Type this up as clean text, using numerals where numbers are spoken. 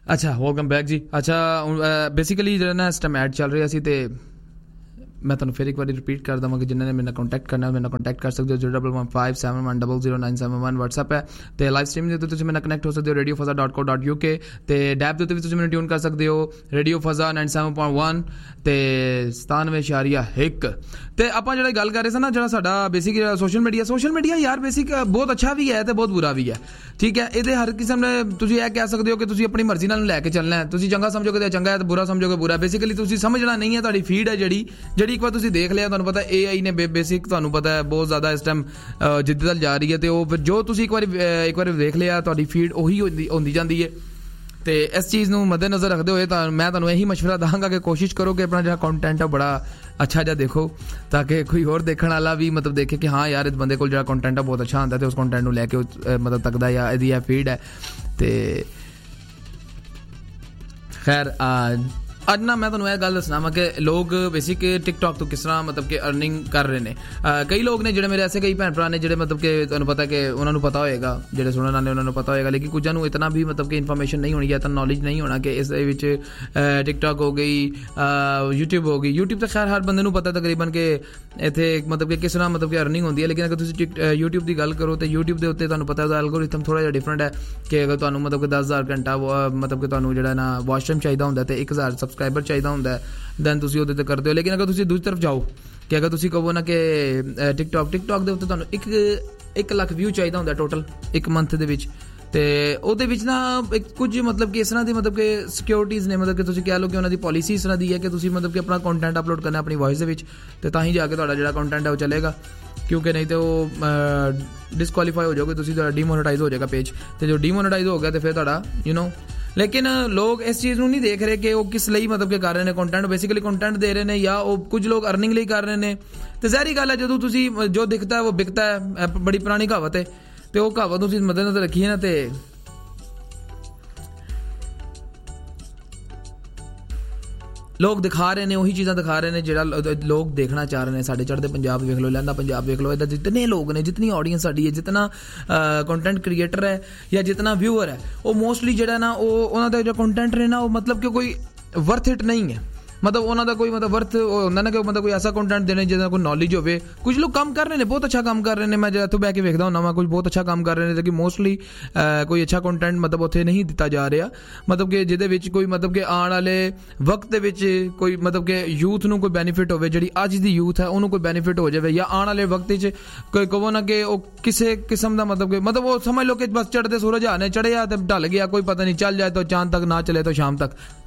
ਅੱਛਾ welcome back ਜੀ। ਅੱਛਾ ਬੇਸਿਕਲੀ ਜਿਹੜਾ ਨਾ ਇਸ ਟਾਈਮ ਐਡ ਚੱਲ ਰਿਹਾ ਸੀ ਤੇ ਮੈਂ ਤੁਹਾਨੂੰ ਫਿਰ ਇੱਕ ਵਾਰੀ ਰਿਪੀਟ ਕਰ ਦਵਾਂ ਕਿ ਜਿਨ੍ਹਾਂ ਨੇ ਮੇਰੇ ਨਾਲ ਕੰਟੈਕਟ ਕਰਨਾ ਮੇਰੇ ਨਾਲ ਕੰਟੈਕਟ ਕਰ ਸਕਦੇ ਹੋ 01157100971 WhatsApp ਹੈ ਤੇ ਲਾਈਵ ਸਟ੍ਰੀਮ ਦੇ ਉੱਤੇ ਤੁਸੀਂ ਮੇਰੇ ਨਾਲ ਕਨੈਕਟ ਹੋ ਸਕਦੇ ਹੋ radiofaza.co.uk ਤੇ ਡੈਪ ਦੇ ਉੱਤੇ ਵੀ ਤੁਸੀਂ ਮੈਨੂੰ ਟਿਊਨ ਕਰ ਸਕਦੇ ਹੋ ਰੇਡੀਓ ਫਜ਼ਾ 97.1 ਤੇ 97.1 ਤੇ ਆਪਾਂ ਜਿਹੜਾ ਗੱਲ ਕਰ ਰਹੇ ਸੀ ਨਾ ਜਿਹੜਾ ਸਾਡਾ ਬੇਸਿਕ ਸੋਸ਼ਲ ਮੀਡੀਆ ਯਾਰ ਬੇਸਿਕ ਬਹੁਤ ਅੱਛਾ ਵੀ ਹੈ ਤੇ ਬਹੁਤ ਬੁਰਾ ਵੀ ਹੈ ਠੀਕ ਹੈ। ਇਹਦੇ ਹਰ ਕਿਸਮ ਦੇ ਤੁਸੀਂ ਇਹ ਕਹਿ ਸਕਦੇ ਹੋ ਕਿ ਤੁਸੀਂ ਆਪਣੀ ਮਰਜ਼ੀ ਨਾਲ ਲੈ ਕੇ ਚੱਲਣਾ ਹੈ। ਤੁਸੀਂ ਚੰਗਾ ਸਮਝੋਗੇ ਤਾਂ ਚੰਗਾ ਹੈ ਤੇ ਬੁਰਾ ਸਮਝੋਗੇ ਬੁਰਾ। ਬੇਸਿਕਲੀ ਤੁਸੀਂ ਸਮਝਣਾ ਨਹੀਂ ਹੈ। ਤੁਹਾਡੀ ਫੀਡ ਹੈ ਜਿਹੜੀ ਇੱਕ ਵਾਰ ਤੁਸੀਂ ਦੇਖ ਲਿਆ ਤੁਹਾਨੂੰ ਪਤਾ AI ਨੇ ਬੇਸਿਕ ਤੁਹਾਨੂੰ ਪਤਾ ਹੈ ਬਹੁਤ ਜ਼ਿਆਦਾ ਇਸ ਟਾਈਮ ਜਿੱਦਾਂ ਜਾ ਰਹੀ ਹੈ ਤੇ ਉਹ ਜੋ ਤੁਸੀਂ ਇੱਕ ਵਾਰੀ ਦੇਖ ਲਿਆ ਤੁਹਾਡੀ ਫੀਡ ਉਹੀ ਹੁੰਦੀ ਜਾਂਦੀ ਹੈ। ਤੇ ਇਸ ਚੀਜ਼ ਨੂੰ ਮੱਦੇਨਜ਼ਰ ਰੱਖਦੇ ਹੋਏ ਤਾਂ ਮੈਂ ਤੁਹਾਨੂੰ ਇਹੀ ਮਸ਼ਵਰਾ ਦਾਂਗਾ ਕਿ ਕੋਸ਼ਿਸ਼ ਕਰੋ ਕਿ ਆਪਣਾ ਜਿਹੜਾ ਕੰਟੈਂਟ ਹੈ ਬੜਾ ਅੱਛਾ ਜਿਹਾ ਦੇਖੋ ਤਾਂ ਕਿ ਕੋਈ ਹੋਰ ਦੇਖਣ ਵਾਲਾ ਵੀ ਮਤਲਬ ਦੇਖੇ ਕਿ ਹਾਂ ਯਾਰ ਇਸ ਬੰਦੇ ਕੋਲ ਜਿਹੜਾ ਕੰਟੈਂਟ ਹੈ ਬਹੁਤ ਅੱਛਾ ਹੁੰਦਾ ਤੇ ਉਸ ਕੰਟੈਂਟ ਨੂੰ ਲੈ ਕੇ ਮਤਲਬ ਤੱਕਦਾ ਜਾਂ ਇਹਦੀ ਇਹ ਫੀਡ ਹੈ। ਤੇ ਖੈਰ ਅੱਜ ਨਾ ਮੈਂ ਤੁਹਾਨੂੰ ਇਹ ਗੱਲ ਦੱਸਣਾ ਵਾ ਕਿ ਲੋਕ ਬੇਸਿਕ ਟਿਕਟੌਕ ਤੋਂ ਕਿਸ ਤਰ੍ਹਾਂ ਮਤਲਬ ਕਿ ਅਰਨਿੰਗ ਕਰ ਰਹੇ ਨੇ। ਕਈ ਲੋਕ ਨੇ ਜਿਹੜੇ ਮੇਰੇ ਐਸੇ ਕਈ ਭੈਣ ਭਰਾ ਨੇ ਜਿਹੜੇ ਮਤਲਬ ਕਿ ਤੁਹਾਨੂੰ ਪਤਾ ਕਿ ਉਹਨਾਂ ਨੂੰ ਪਤਾ ਹੋਏਗਾ ਜਿਹੜੇ ਸੁਣਨ ਵਾਲੇ ਉਹਨਾਂ ਨੂੰ ਪਤਾ ਹੋਏਗਾ ਲੇਕਿਨ ਕੁਝਾਂ ਨੂੰ ਇਤਨਾ ਵੀ ਮਤਲਬ ਕਿ ਇਨਫੋਰਮੇਸ਼ਨ ਨਹੀਂ ਹੋਣੀ ਜਾਂ ਤਾਂ ਨੌਲੇਜ ਨਹੀਂ ਹੋਣਾ ਕਿ ਇਸ ਦੇ ਵਿੱਚ ਟਿਕਟੌਕ ਹੋ ਗਈ YouTube ਹੋ ਗਈ। YouTube ਤਾਂ ਖੈਰ ਹਰ ਬੰਦੇ ਨੂੰ ਪਤਾ ਤਕਰੀਬਨ ਕਿ ਇੱਥੇ ਮਤਲਬ ਕਿ ਕਿਸ ਤਰ੍ਹਾਂ ਮਤਲਬ ਕਿ ਅਰਨਿੰਗ ਹੁੰਦੀ ਹੈ ਲੇਕਿਨ ਅਗਰ ਤੁਸੀਂ YouTube ਦੀ ਗੱਲ ਕਰੋ ਤਾਂ YouTube ਦੇ ਉੱਤੇ ਤੁਹਾਨੂੰ ਪਤਾ ਉਹਦਾ ਐਲਗੋਰਿਥਮ ਥੋੜ੍ਹਾ ਜਿਹਾ ਡਿਫਰੈਂਟ ਹੈ ਕਿ ਅਗਰ ਤੁਹਾਨੂੰ ਮਤਲਬ ਕਿ 10,000 ਘੰਟਾ ਮਤਲਬ ਕਿ ਤੁਹਾਨੂੰ ਜਿਹੜਾ ਨਾ ਵਾਚ ਟਾਈਮ ਚਾਹੀਦਾ ਹੁੰਦਾ ਤੇ 1,000 ਸਬਸਕ੍ਰਾਈਬਰ ਚਾਹੀਦਾ ਹੁੰਦਾ ਦੈਨ ਤੁਸੀਂ ਉਹਦੇ ਤੇ ਕਰਦੇ ਹੋ। ਲੇਕਿਨ ਅਗਰ ਤੁਸੀਂ ਦੂਜੀ ਤਰਫ ਜਾਓ ਕਿ ਅਗਰ ਤੁਸੀਂ ਕਹੋ ਨਾ ਕਿ ਟਿਕਟੌਕ ਦੇ ਉੱਤੇ ਤੁਹਾਨੂੰ 1 ਲੱਖ ਵਿਊ ਚਾਹੀਦਾ ਹੁੰਦਾ ਟੋਟਲ ਇੱਕ ਮੰਥ ਦੇ ਵਿੱਚ ਤੇ ਉਹਦੇ ਵਿੱਚ ਨਾ ਕੁਝ ਮਤਲਬ ਕਿ ਇਸ ਤਰ੍ਹਾਂ ਦੀ ਮਤਲਬ ਕਿ ਸਿਕਿਉਰਿਟੀਜ਼ ਨੇ ਮਤਲਬ ਕਿ ਤੁਸੀਂ ਕਹਿ ਲਓ ਕਿ ਉਹਨਾਂ ਦੀ ਪੋਲਿਸੀ ਇਸ ਤਰ੍ਹਾਂ ਦੀ ਹੈ ਕਿ ਤੁਸੀਂ ਮਤਲਬ ਕਿ ਆਪਣਾ ਕੰਟੈਂਟ ਅਪਲੋਡ ਕਰਨਾ ਆਪਣੀ ਵੌਇਸ ਦੇ ਵਿੱਚ ਤੇ ਤਾਂ ਹੀ ਜਾ ਕੇ ਤੁਹਾਡਾ ਜਿਹੜਾ ਕੰਟੈਂਟ ਹੈ ਉਹ ਚੱਲੇਗਾ ਕਿਉਂਕਿ ਨਹੀਂ ਤੇ ਉਹ ਡਿਸਕੁਆਲੀਫਾਈ ਹੋ ਜਾਓਗੇ ਤੁਸੀਂ ਤੁਹਾਡਾ ਡੀਮੋਨੇਟਾਈਜ਼ ਹੋ ਜਾਏਗਾ ਪੇਜ ਤੇ ਜੋ ਡੀਮੋਨੇਟਾਈਜ਼ ਹੋ ਗਿਆ ਤੇ ਫਿਰ ਤੁਹਾਡਾ ਲੇਕਿਨ ਲੋਕ ਇਸ ਚੀਜ਼ ਨੂੰ ਨਹੀਂ ਦੇਖ ਰਹੇ ਕਿ ਉਹ ਕਿਸ ਲਈ ਮਤਲਬ ਕਿ ਕਰ ਰਹੇ ਨੇ ਕੰਟੈਂਟ ਬੇਸਿਕਲੀ ਕੰਟੈਂਟ ਦੇ ਰਹੇ ਨੇ ਜਾਂ ਉਹ ਕੁਝ ਲੋਕ ਅਰਨਿੰਗ ਲਈ ਕਰ ਰਹੇ ਨੇ ਤੇ ਜ਼ਾਹਰੀ ਗੱਲ ਹੈ ਜਦੋਂ ਤੁਸੀਂ ਜੋ ਦਿਖਦਾ ਹੈ ਉਹ ਵਿਕਦਾ ਹੈ। ਬੜੀ ਪੁਰਾਣੀ ਕਹਾਵਤ ਹੈ ਤੇ ਉਹ ਕਹਾਵਤ ਤੁਸੀਂ ਮੱਦੇਨਜ਼ਰ ਰੱਖੀਏ ਨਾ ਤੇ ਲੋਕ ਦਿਖਾ ਰਹੇ ਨੇ ਉਹੀ ਚੀਜ਼ਾਂ ਦਿਖਾ ਰਹੇ ਨੇ ਜਿਹੜਾ ਲੋਕ ਦੇਖਣਾ ਚਾਹ ਰਹੇ ਨੇ। ਸਾਡੇ ਚੜ੍ਹਦੇ ਪੰਜਾਬ ਵੇਖ ਲਓ ਲਹਿੰਦਾ ਪੰਜਾਬ ਵੇਖ ਲਓ ਇੱਦਾਂ ਜਿਤਨੇ ਲੋਕ ਨੇ ਜਿਤਨੀ ਆਡੀਅੰਸ ਸਾਡੀ ਹੈ ਜਿਤਨਾ ਕੰਟੈਂਟ ਕ੍ਰੀਏਟਰ ਹੈ ਜਾਂ ਜਿਤਨਾ ਵਿਊਅਰ ਹੈ ਉਹ ਮੋਸਟਲੀ ਜਿਹੜਾ ਨਾ ਉਹਨਾਂ ਦਾ ਜਿਹੜਾ ਕੰਟੈਂਟ ਨੇ ਨਾ ਉਹ ਮਤਲਬ ਕਿ ਕੋਈ ਵਰਥ ਇਟ ਨਹੀਂ ਹੈ। ਮਤਲਬ ਉਹਨਾਂ ਦਾ ਕੋਈ ਮਤਲਬ ਵਰਥ ਹੁੰਦਾ ਨਾ ਕਿ ਮਤਲਬ ਕੋਈ ਐਸਾ ਕੰਟੈਂਟ ਦੇਣੇ ਜਿਹਦਾ ਕੋਈ ਨੌਲੇਜ ਹੋਵੇ। ਕੁਝ ਲੋਕ ਕੰਮ ਕਰ ਰਹੇ ਨੇ ਬਹੁਤ ਅੱਛਾ ਕੰਮ ਕਰ ਰਹੇ ਨੇ ਮੈਂ ਜਦ ਇੱਥੋਂ ਬਹਿ ਕੇ ਵੇਖਦਾ ਹੁੰਦਾ ਵਾਂ ਕੁਝ ਬਹੁਤ ਅੱਛਾ ਕੰਮ ਕਰ ਰਹੇ ਨੇ ਲੇਕਿਨ ਮੋਸਟਲੀ ਕੋਈ ਅੱਛਾ ਕੰਟੈਂਟ ਮਤਲਬ ਉੱਥੇ ਨਹੀਂ ਦਿੱਤਾ ਜਾ ਰਿਹਾ ਮਤਲਬ ਕਿ ਜਿਹਦੇ ਵਿੱਚ ਕੋਈ ਮਤਲਬ ਕਿ ਆਉਣ ਵਾਲੇ ਵਕਤ ਦੇ ਵਿੱਚ ਕੋਈ ਮਤਲਬ ਕਿ ਯੂਥ ਨੂੰ ਕੋਈ ਬੈਨੀਫਿਟ ਹੋਵੇ ਜਿਹੜੀ ਅੱਜ ਦੀ ਯੂਥ ਹੈ ਉਹਨੂੰ ਕੋਈ ਬੈਨੀਫਿਟ ਹੋ ਜਾਵੇ ਜਾਂ ਆਉਣ ਵਾਲੇ ਵਕਤ 'ਚ ਕੋਈ ਕਹੋ ਨਾ ਕਿ ਉਹ ਕਿਸੇ ਕਿਸਮ ਦਾ ਮਤਲਬ ਉਹ ਸਮਝ ਲਓ ਕਿ ਬਸ ਚੜ੍ਹਦੇ ਸੂਰਜ ਨੇ ਚੜ੍ਹਿਆ ਤੇ ਢਲ ਗਿਆ ਕੋਈ ਪਤਾ ਨਹੀਂ ਚੱਲ ਜਾਏ ਤਾਂ ਚਾਂਦ ਤੱਕ ਨਾ ਚਲੇ ਤਾਂ ਸ਼ਾਮ ਤੱਕ